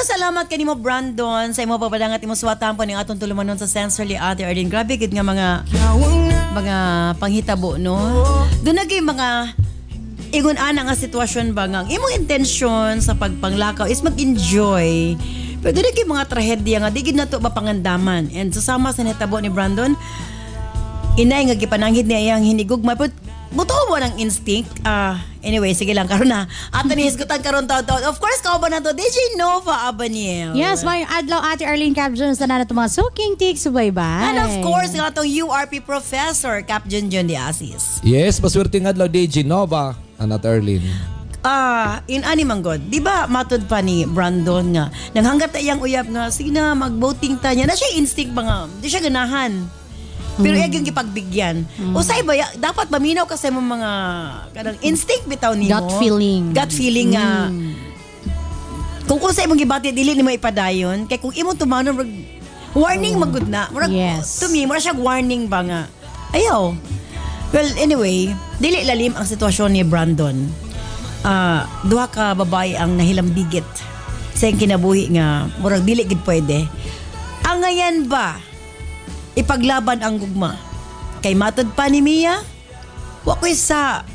salamat kanimo Brandon sa imo papadangat imo suwatan po ning atong tulumanon sa Sensorly Ate Arlene. Grabe gid nga mga panghitabo no. Doon nagay mga ingon ana nga sitwasyon ba nga imong intensyon sa pagpanglakaw is mag-enjoy. Pero doon nagay mga trahedya nga di gid nato mapangandaman. And susama sa nahitabo ni Brandon, inay nga gipananghid niya iyang hinigugma but buto mo ng instinct. Anyway, sige lang karon na. Ato ni hisgutan karon taw-taw. Of course, kauban na to DJ Nova Abaniel. Yes, may adlaw Ate Arlene Captions na nato mga suking tiks subaybay. And of course, nga itong URP Professor Cap Junjun de Asis. Yes, paswerteng adlaw DJ Nova and Ate Arlene. In Animanggod, di ba matod pa ni Brandon nga nanghanggat iyang uyab nga sige na mag-voting ta niya na siya instinct ba nga di siya ganahan. Pero yung gipagbigyan. Usay ba, dapat maminaw kasi mo mga kanang instinct bitaw nimo. Gut feeling. Gut feeling nga. Kung usay mong gibati, dili nimo ipadayon. Kaya kung imong tumanon, warning magud na. Yes. To me, mura siya warning ba nga. Ayaw. Well, anyway, dili lalim ang sitwasyon ni Brandon. Duha ka babae ang nahilambigit sa iyang kinabuhi nga murag dili gid pwede. Ang ngayon ba ipaglaban ang gugma kay matod pa ni Mia wa ko sa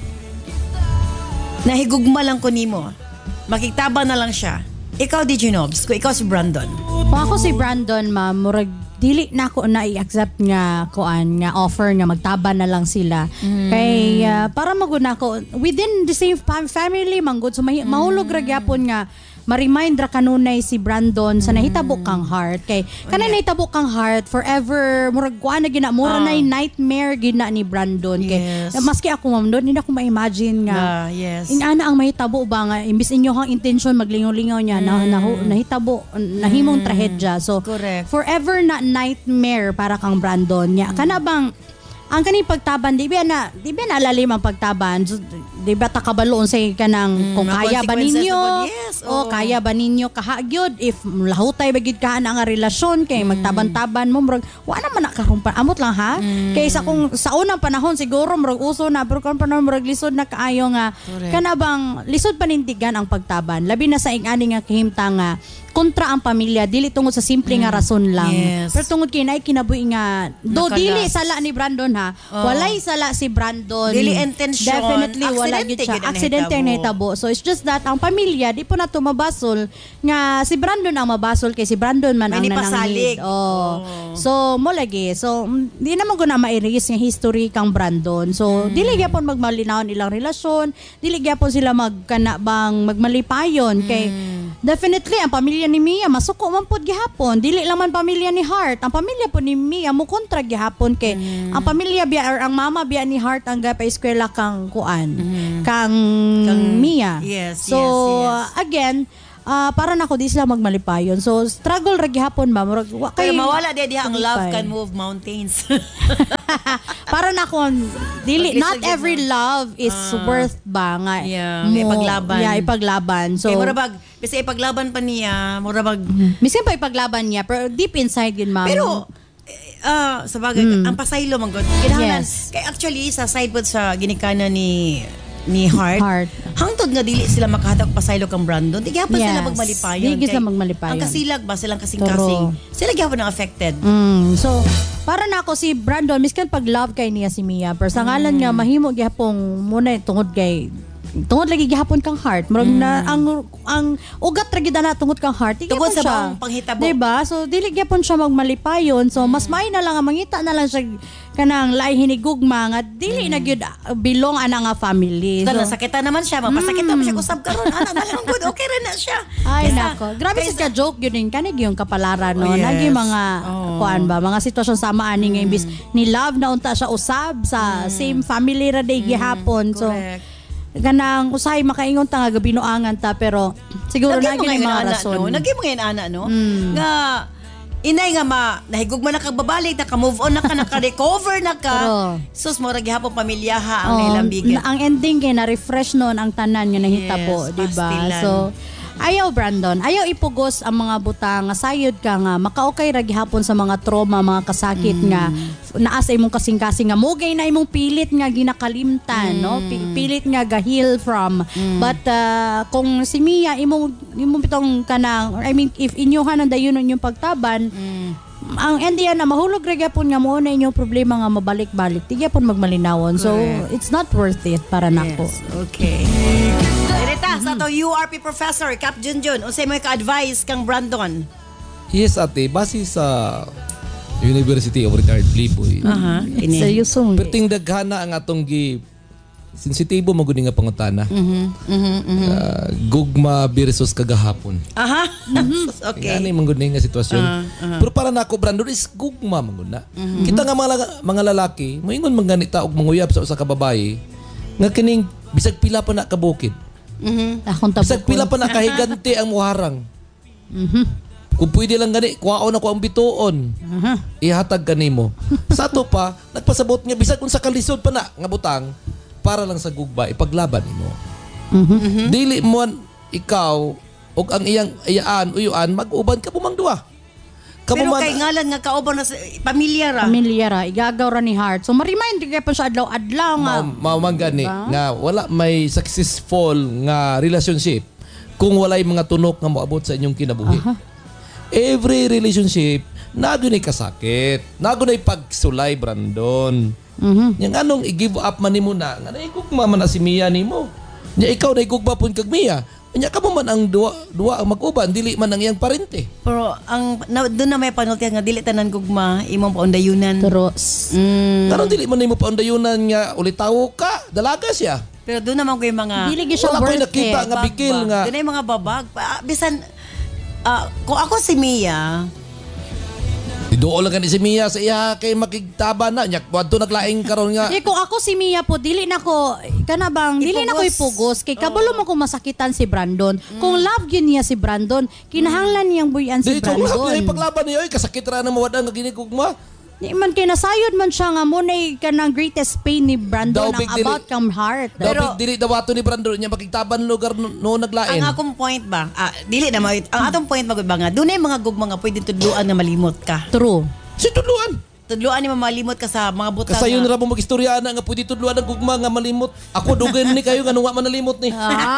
nahigugma lang ko nimo makiktaban na lang siya. Ikaw DJ Nobs ko ikaw si Brandon. Kung ako si Brandon ma'am murag dili na ako na i-accept nga kuan nga offer nga magtaban na lang sila kay para maguna ko within the same family manggod so mahulog ra gyapon nga ma-remind ra kanunay si Brandon sa nahitabo kang heart kay kanay nahitabo kang heart forever murag kuan na gina mura na nightmare gina ni Brandon kay maski ako ma'am doon hindi ako ma-imagine nga inana ang mahitabo ba nga imbis inyo hang intention maglingaw-lingaw niya nahitabo nahimong trahedya so correct. Forever na nightmare para kang Brandon nya kana bang ang kaning pagtaban di ba na lalim ang pagtaban so, di ba takabaloon sa kanang kung kaya ba ninyo kaya ba ninyo kahagyod if lahutay bagid ka na nga relasyon kay magtaban-taban mo murag wa naman na karumpa amot lang ha kay kung sa unang panahon siguro murag uso na pero kung panahon murag lisod na kaayo nga kana bang lisod panindigan ang pagtaban labi na sa ing-ani nga kahimta nga kontra ang pamilya dili tungod sa simple nga rason lang pero tungod kay naay kinabuhi nga do dili sala ni Brandon ha walay sala si Brandon dili intention definitely wala gid siya aksidente ang nahitabo so it's just that ang pamilya di po na tumabasol nga si Brandon ang mabasol kay si Brandon man ang nananghid so mo lagi so di naman ko na ma-erase nga history kang Brandon so dili gyapon magmalinaw ilang relasyon dili gyapon sila magkanabang magmalipayon kay definitely ang pamilya ni Mia masuko man pod gihapon dili lang man pamilya ni Heart ang pamilya po ni Mia mo kontra gihapon kay ang pamilya biya or ang mama biya ni Heart ang gapa-eskwela kang kuan kang Mia yes again para nako di sila magmalipayon so struggle ra gihapon ba murag pero mawala diha ang love can move mountains para nako dili not every love is worth ba nga ipaglaban so kay murabag kasi ipaglaban pa niya murabag miskin pa ipaglaban niya pero deep inside yun ma'am pero sa bagay ang pasaylo man gud kinahanglan kay actually sa sideboard sa ginikanan ni Heart. Hangtod nga dili sila makahatag pasaylo kang Brandon. Di gyapon sila magmalipayon. Di sila magmalipayon. Ang kasilag ba silang kasing-kasing. Sila gyapon ang affected. So para na ako si Brandon miskan pag love kay niya si Mia pero sa ngalan nga mahimo gyapon muna tungod lagi gihapon kang Heart murag na ang ugat ra gid na tungod kang Heart tungod sa bang panghitabo diba so dili gyapon siya magmalipayon so mas may na lang ang mangita na lang siya kanang lahi hinigugma nga dili na gyud belong ana nga family so sakitan naman siya mapasakit naman siya kusab karon ana na lang good okay ra na siya ay nako grabe sa joke yun kanig yung kapalaran no nagi mga kuan ba mga sitwasyon sama ani nga imbis ni love na unta siya usab sa same family ra day gihapon so ganang usay makaingon ta nga gabinuangan ta pero siguro na gyud mga rason nagim ngayon ana no nga inay nga nahigugma na kag babalik naka-move on na ka naka-recover na ka sus mo ra gihapon pamilyaha ang nailambigan ang ending kay na refresh noon ang tanan nga nahitabo di ba so Ayaw, Brandon. Ayaw ipugos ang mga butang nga sayod ka nga makaukay ra gihapon sa mga trauma, mga kasakit nga naa sa imong kasing-kasing nga mugay na imong pilit nga ginakalimtan, no? Pilit nga ga-heal from. But kung si Mia imong bitong kanang, I mean, if inyohan ang dayon yung pagtaban, ang endiyan na mahulog ra gyapon nga mo na inyong problema nga mabalik-balik. Di gyapon magmalinawon. So, it's not worth it para nako. Yes, okay. Rita, sa to URP professor, Cap Junjun, unsay mo ka-advise kang Brandon? Yes, ate. Base sa University of Retired Playboy. Ini. Seryoso. Perting daghana ang atong sensitibo maguni nga pangutana. Gugma versus kagahapon. Okay. Yan maguni nga sitwasyon. Pero para nako Brandon is gugma maguna. Kita nga mga lalaki, moingon man ganita og manguyab sa usa ka babae nga kining bisag pila pa na kabukid. Akong Bisag tabok. pila pa na kahigante ang muharang. Kung pwede lang gani, kuhaon ako ang bituon. Ihatag kanimo. Sa ato pa, nagpasabot nga bisag kung sa kalisod pa na nga butang para lang sa gugba ipaglaban nimo. Dili mo ikaw og ang iyaan uyuan mag-uban ka pumangduwa. Pero kay ngalan nga kauban na sa pamilya ra. Pamilya ra, igagaw ra ni Heart. So ma-remind gyud pa sa adlaw-adlaw nga. Mao gani nga wala may successful nga relationship kung walay mga tunok nga moabot sa inyong kinabuhi. Every relationship nagunay kasakit, nagunay pagsulay Brandon. Yang anong i-give up man nimo na nga naigugma man na si Mia nimo. Nya ikaw na igugma pun kag Mia. Nya ka mo man ang duwa ang mag-uban dili man ang iyang parente. Pero doon na may panultihan nga dili tanan gugma imong paundayunan. Turos. Karon dili man nimo paundayunan nga ulitaw ka, dalaga siya. Pero doon naman ko yung mga Dili gyud siya Wala ko'y worth nakita it. nga bikil nga. Doon na yung mga babag. Bisan kung ako si Mia, Iduol lang si Mia sa iya kay makigtaba na nya wadto naglaing karon nga. Kung ako si Mia po, dili na ko ipugos kay kabalo man ko masakitan si Brandon. Kung love yun niya si Brandon, kinahanglan niyang buyan si Dili kung lahat Brandon. niya paglaban niya oy kasakit ra na mawad ang ginigugma. Di man kinasayod man siya nga mo na kanang greatest pain ni Brandon Daw, ang big dili. about kang heart. Pero dili dawato ni Brandon niya makigtaban lugar no naglain. ang akong point ba, dili na ang atong point magud ba nga, doon na yung mga gugma nga pwede tudluan nga malimot ka. True. Si tudluan. Tudluan ni malimot ka sa mga butang. Kasayon ra mo magistorya na nga pwede tudluan ang gugma nga malimot. Ako dugan ni kayo nga nung wa man nalimot ni.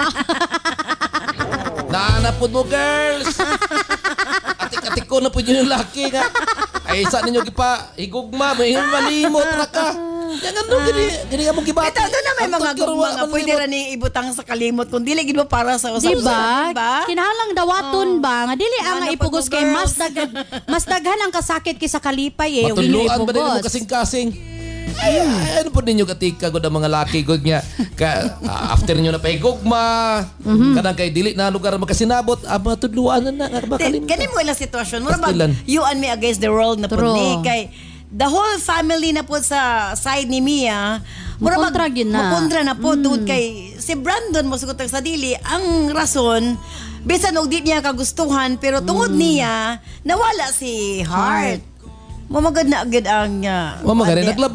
Naanapod mo girls. Atik-atik ko na po yung laki nga. Ay sa ninyo gipa higugma may malimot ra ka. Yan ano gini nga mo gibati. Ito, doon na may mga gugma nga pwede ra ni ibutang sa kalimot kung dili gid mo para sa usap. Diba? Kinahanglang dawaton ba? Nga dili ang Ano ipugos pag kay girls? mas daghan ang kasakit kaysa kalipay eh. Matuluan ba din mo Ipugos. kasing-kasing? Ay, ano po ninyo katika gud ang mga laki gud nga after nyo na pahigugma kanang kay dili na lugar makasinabot matudluan na nga makalimot. Kani mo ilang sitwasyon. Mura ba Pastilan. you and me against the world na po True. ni kay the whole family na po sa side ni Mia. Mukontra gyud na. Mukontra na po tungod kay si Brandon mo sugot sa dili ang rason bisan og di niya kagustuhan pero tungod niya nawala si Heart. Mamagad na agad ang Mamagad,